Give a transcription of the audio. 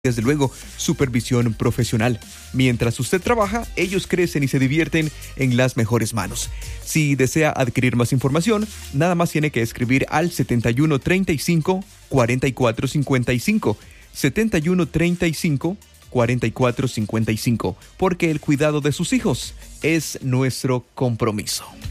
desde luego, supervisión profesional. Mientras usted trabaja, ellos crecen y se divierten en las mejores manos. Si desea adquirir más información, nada más tiene que escribir al 7135-4455. 7135-4455, porque el cuidado de sus hijos es nuestro compromiso.